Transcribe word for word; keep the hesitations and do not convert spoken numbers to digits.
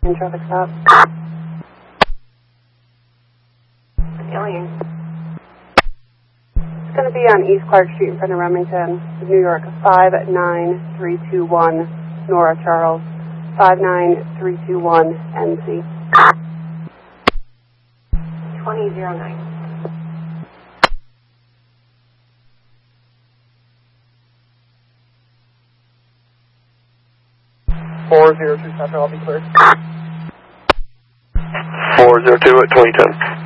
In traffic stop. Alien. It's going to be on East Clark Street in front of Remington, New York, five nine three two one, Nora Charles, five nine three two one, N C. twenty oh nine. four zero two, Central, I'll be cleared. four zero two at twenty ten.